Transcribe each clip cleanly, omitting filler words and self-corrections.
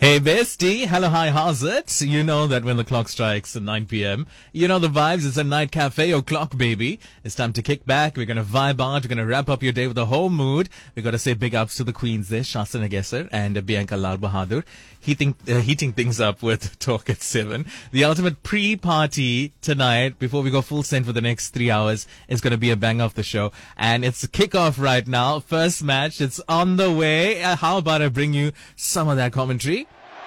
Hey bestie, hello, hi, how's it? You know that when the clock strikes at 9 p.m., you know the vibes. It's a night cafe o'clock, baby. It's time to kick back. We're going to vibe out. We're going to wrap up your day with a whole mood. We've got to say big ups to the queens there, Shasta Nagesar and Bianca Lal Bahadur, heating things up with Talk at 7. The ultimate pre-party tonight, before we go full send for the next 3 hours, is going to be a bang of the show. And it's a kickoff right now. First match, it's on the way. How about I bring you some of that commentary?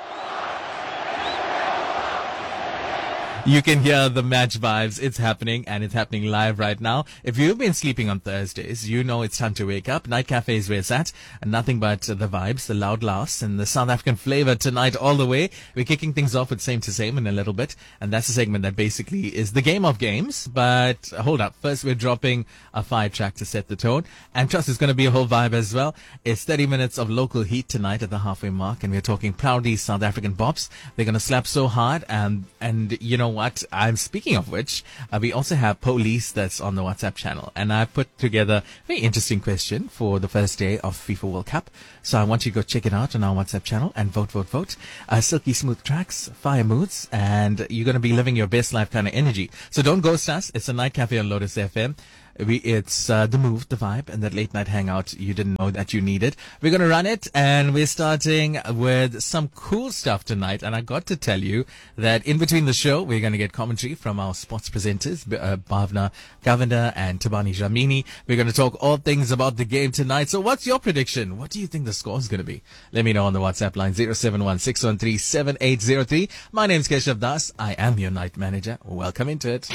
You can hear the match vibes. It's happening, and it's happening live right now. If you've been sleeping on Thursdays, you know it's time to wake up. Night Cafe is where it's at, and nothing but the vibes, the loud laughs, and the South African flavor tonight all the way. We're kicking things off with Same to Same in a little bit, and that's a segment that basically is the game of games. But hold up. First, we're dropping a 5-track to set the tone, and trust it's going to be a whole vibe as well. It's 30 minutes of local heat tonight at the halfway mark, and we're talking proudly South African bops. They're going to slap so hard, and you know what? I'm speaking of which, we also have Police that's on the WhatsApp channel, and I put together a very interesting question for the first day of FIFA World Cup. So I want you to go check it out on our WhatsApp channel and vote. Silky smooth tracks, fire moods, and you're going to be living your best life kind of energy. So don't ghost us. It's a night cafe on Lotus FM. It's the move, the vibe, and that late night hangout you didn't know that you needed. We're going to run it, and we're starting with some cool stuff tonight. And I got to tell you that in between the show, we're going to get commentary from our sports presenters, Bhavna Govender and Tabani Jamini. We're going to talk all things about the game tonight. So what's your prediction? What do you think the score is going to be? Let me know on the WhatsApp line 071-613-7803. My name's Keshav Das. I am your night manager. Welcome into it.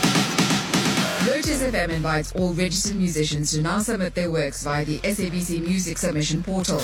Lotus FM invites all registered musicians to now submit their works via the SABC Music Submission portal,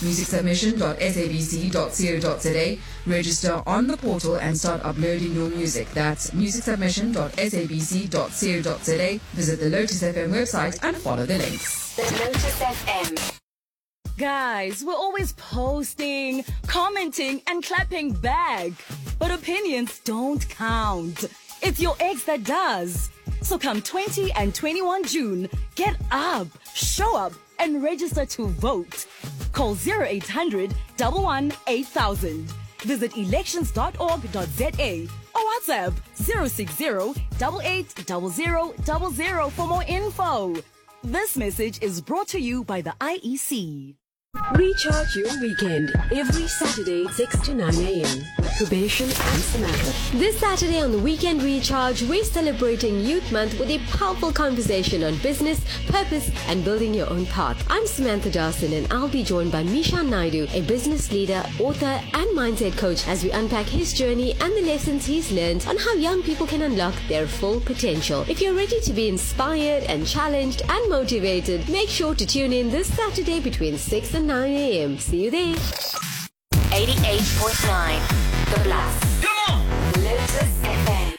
musicsubmission.sabc.co.za. Register on the portal and start uploading your music. That's musicsubmission.sabc.co.za. Visit the Lotus FM website and follow the links. The Lotus FM. Guys, we're always posting, commenting, and clapping back. But opinions don't count. It's your ex that does. So come 20 and 21 June, get up, show up, and register to vote. Call 0800 11 8000. Visit elections.org.za or WhatsApp 060 880000 for more info. This message is brought to you by the IEC. Recharge your weekend every Saturday 6 to 9 a.m. Probation and Samantha. This Saturday on the Weekend Recharge, we're celebrating Youth Month with a powerful conversation on business, purpose, and building your own path. I'm Samantha Dawson, and I'll be joined by Mishan Naidu, a business leader, author, and mindset coach, as we unpack his journey and the lessons he's learned on how young people can unlock their full potential. If you're ready to be inspired and challenged and motivated, make sure to tune in this Saturday between 6 and 9 a.m. See you there. 88.9 The Blast. Come on! Lotus FM.